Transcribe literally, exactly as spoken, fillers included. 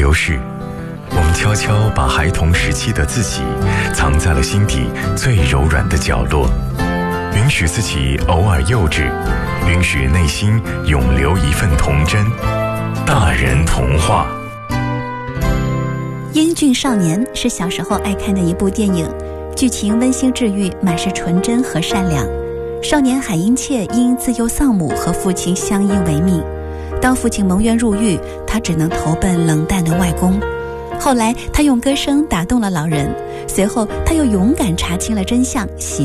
流逝，我们悄悄把孩童时期的自己藏在了心底最柔软的角落，允许自己偶尔幼稚，允许内心永留一份童真。大人童话。 英俊少年是小时候爱看的一部电影，剧情温馨治愈，满是纯真和善良。少年海因切因自幼丧母和父亲相依为命，当父亲蒙冤入狱，他只能投奔冷淡的外公。后来他用歌声打动了老人，随后他又勇敢查清了真相，洗